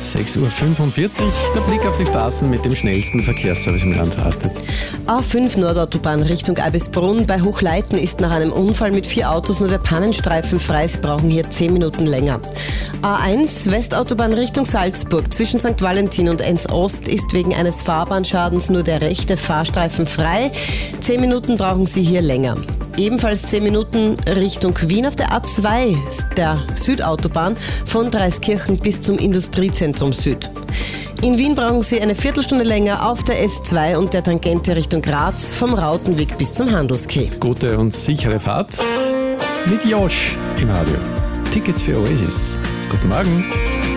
6:45 Uhr, der Blick auf die Straßen mit dem schnellsten Verkehrsservice im Land hastet. A5 Nordautobahn Richtung Eibisbrunn. Bei Hochleiten ist nach einem Unfall mit 4 Autos nur der Pannenstreifen frei. Sie brauchen hier 10 Minuten länger. A1 Westautobahn Richtung Salzburg. Zwischen St. Valentin und Enns Ost ist wegen eines Fahrbahnschadens nur der rechte Fahrstreifen frei. 10 Minuten brauchen Sie hier länger. Ebenfalls 10 Minuten Richtung Wien auf der A2, der Südautobahn, von Dreiskirchen bis zum Industriezentrum Süd. In Wien brauchen Sie eine Viertelstunde länger auf der S2 und der Tangente Richtung Graz vom Rautenweg bis zum Handelskeh. Gute und sichere Fahrt mit Josh im Radio. Tickets für Oasis. Guten Morgen.